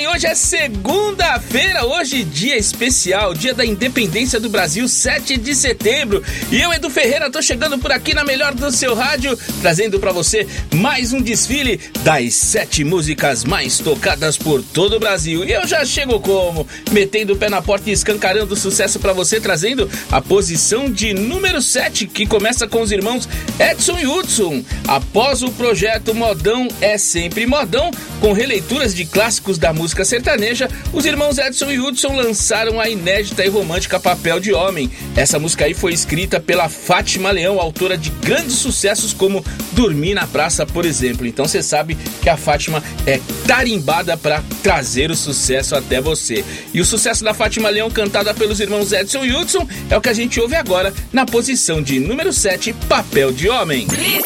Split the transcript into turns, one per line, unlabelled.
e hoje é segunda-feira, hoje dia especial, dia da independência do Brasil, 7 de setembro. E eu, Edu Ferreira, tô chegando por aqui na melhor do seu rádio, trazendo pra você mais um desfile das 7 músicas mais tocadas por todo o Brasil. E eu já chego como? Metendo o pé na porta e escancarando o sucesso pra você, trazendo a posição de número 7, que começa com os irmãos Edson e Hudson. Após o projeto Modão é Sempre Modão, com releituras de clássicos da música sertaneja, os irmãos Edson e Hudson lançaram a inédita e romântica Papel de Homem. Essa música aí foi escrita pela Fátima Leão, autora de grandes sucessos como Dormir na Praça, por exemplo. Então você sabe que a Fátima é tarimbada para trazer o sucesso até você. E o sucesso da Fátima Leão, cantada pelos irmãos Edson e Hudson, é o que a gente ouve agora na posição de número 7, Papel de Homem.
Blitz